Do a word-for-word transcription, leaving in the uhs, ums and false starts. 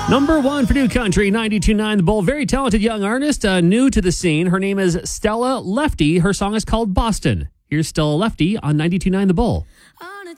Number one for New Country, ninety-two point nine The Bull. Very talented young artist, uh, new to the scene. Her name is Stella Lefty. Her song is called Boston. Here's Stella Lefty on ninety-two point nine The Bull.